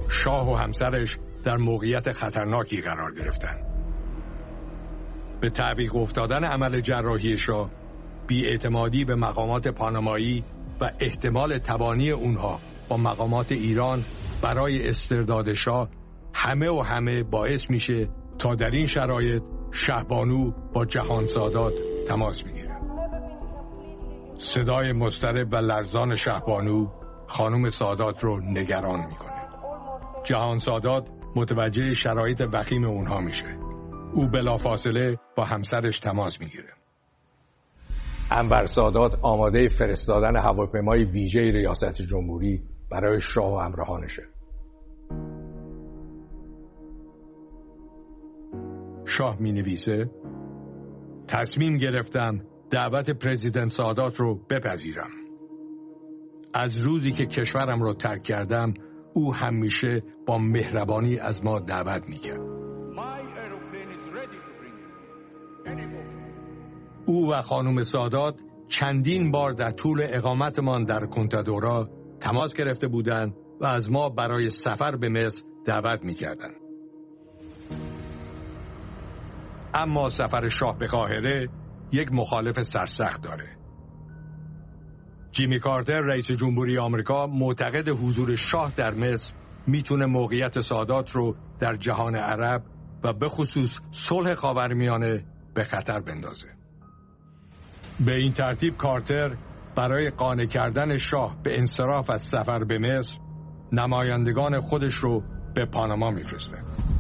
شاه و همسرش در موقعیت خطرناکی قرار گرفتند. به تعویق افتادن عمل جراحی شاه، بی‌اعتمادی به مقامات پانامایی و احتمال تبانی اونها با مقامات ایران برای استرداد شاه همه باعث میشه تا در این شرایط شهبانو با جهان سادات تماس میگیره. صدای مضطرب و لرزان شهبانو خانم سادات رو نگران میکنه. جهان سادات متوجه شرایط وخیم اونها میشه. او بلافاصله با همسرش تماس میگیره. انور سادات آماده فرستادن هواپیمای ویژه ریاست جمهوری برای شاه و همراهانشه. شاه می نویسه: تصمیم گرفتم دعوت پرزیدنت سادات رو بپذیرم. از روزی که کشورم رو ترک کردم او همیشه با مهربانی از ما دعوت می کرد. او و خانم سادات چندین بار در طول اقامتمان در کنتادورا تماس گرفته بودند و از ما برای سفر به مصر دعوت می کردند. اما سفر شاه به قاهره یک مخالف سرسخت داره. جیمی کارتر رئیس جمهوری آمریکا معتقد حضور شاه در مصر میتونه موقعیت سادات رو در جهان عرب و به خصوص صلح خاورمیانه به خطر بندازه. به این ترتیب کارتر برای قانع کردن شاه به انصراف از سفر به مصر نمایندگان خودش رو به پاناما میفرسته.